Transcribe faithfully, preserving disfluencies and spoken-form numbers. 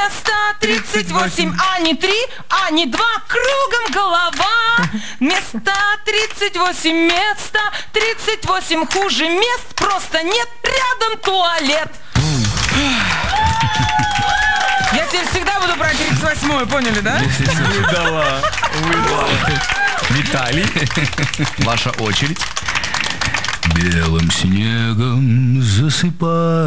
место тридцать восемь, а не три, а не два, кругом голова. Место тридцать восемь, место тридцать восемь, хуже мест просто нет, рядом туалет. Я теперь всегда буду про тридцать восьмую, поняли, да? Выдала, выдала. Виталий, ваша очередь. Белым снегом засыпай.